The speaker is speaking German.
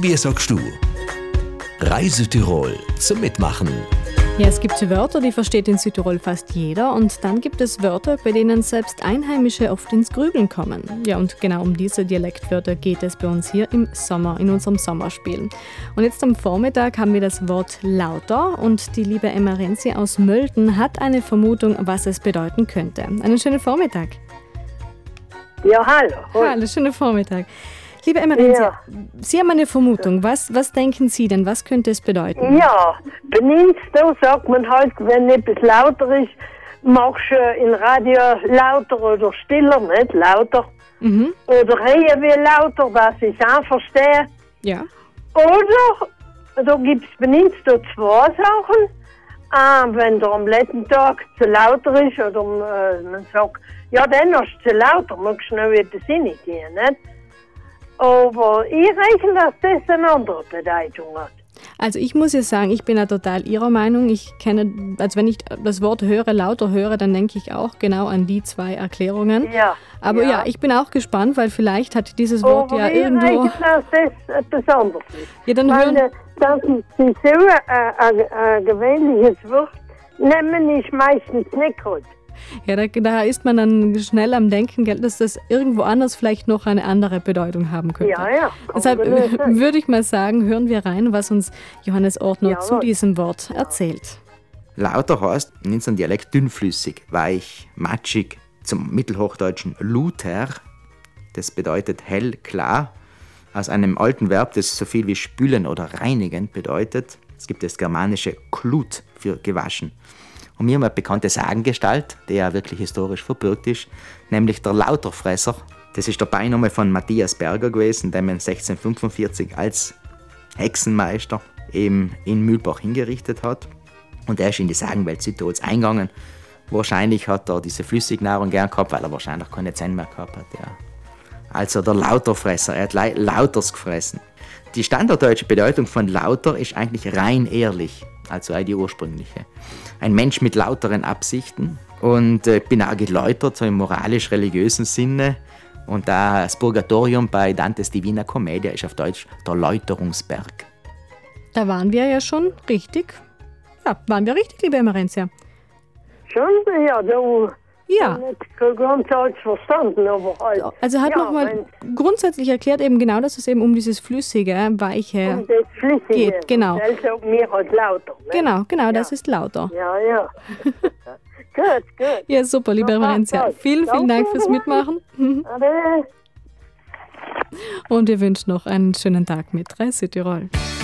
Wie sagst du? Reisetirol zum Mitmachen. Ja, es gibt Wörter, die versteht in Südtirol fast jeder, und dann gibt es Wörter, bei denen selbst Einheimische oft ins Grübeln kommen. Ja, und genau um diese Dialektwörter geht es bei uns hier im Sommer, in unserem Sommerspiel. Und jetzt am Vormittag haben wir das Wort lauter, und die liebe Emma Renzi aus Mölden hat eine Vermutung, was es bedeuten könnte. Einen schönen Vormittag. Ja, hallo. Hallo, schönen Vormittag. Liebe Emma Renzi, Ja. Sie haben eine Vermutung. Was denken Sie denn? Was könnte es bedeuten? Ja, benimmt da sagt man halt, wenn etwas lauter ist, machst du in Radio lauter oder stiller, nicht lauter. Oder reden wir lauter, dass ich es auch verstehe. Ja. Oder, da gibt es benimmt da zwei Sachen. Wenn der am letzten Tag zu lauter ist, oder man sagt, ja, dann hast du zu lauter, magst du noch etwas reingehen, nicht? Aber ich rechne, dass das eine andere Bedeutung hat. Also ich muss ja sagen, ich bin ja total Ihrer Meinung. Ich kenne, also wenn ich das Wort lauter höre, dann denke ich auch genau an die zwei Erklärungen. Ja. Aber ja, ich bin auch gespannt, weil vielleicht hat dieses Wort Aber ja ich irgendwo... rechne, dass das etwas anderes ist. Ja, dann Weil hören... das ist so ein gewöhnliches Wort, nehmen ist meistens nicht gut. Ja, da ist man dann schnell am Denken, gell, dass das irgendwo anders vielleicht noch eine andere Bedeutung haben könnte. Ja. Deshalb würde ich mal sagen, hören wir rein, was uns Johannes Ortner zu diesem Wort erzählt. Lauter heißt in unserem Dialekt dünnflüssig, weich, matschig, zum Mittelhochdeutschen luter. Das bedeutet hell, klar. Aus einem alten Verb, das so viel wie spülen oder reinigen bedeutet. Es gibt das germanische klut für gewaschen. Und wir haben eine bekannte Sagengestalt, die ja wirklich historisch verbürgt ist, nämlich der Lauterfresser. Das ist der Beiname von Matthias Berger gewesen, den man 1645 als Hexenmeister eben in Mühlbach hingerichtet hat. Und er ist in die Sagenwelt Südtirols eingegangen. Wahrscheinlich hat er diese Flüssignahrung gern gehabt, weil er wahrscheinlich keine Zähne mehr gehabt hat. Ja. Also der Lauterfresser, er hat Lauters gefressen. Die standarddeutsche Bedeutung von lauter ist eigentlich rein ehrlich, also auch die ursprüngliche. Ein Mensch mit lauteren Absichten, und ich bin auch geläutert, so im moralisch-religiösen Sinne. Und da das Purgatorium bei Dantes Divina Commedia ist auf Deutsch der Läuterungsberg. Da waren wir ja schon richtig. Ja, waren wir richtig, liebe Emma Renzi? Schon? Ja, du Ja. nicht ganz alles verstanden, aber halt. Also hat nochmal grundsätzlich erklärt eben genau, dass es eben um dieses flüssige, weiche um das Flüssige geht. Genau. Das sagt mir halt lauter. Ne? Genau, das ist lauter. Ja. Gut. Ja, super, liebe Emma Renzi. Vielen Dank fürs Mitmachen. Ade. Und wir wünschen noch einen schönen Tag mit Südtirol.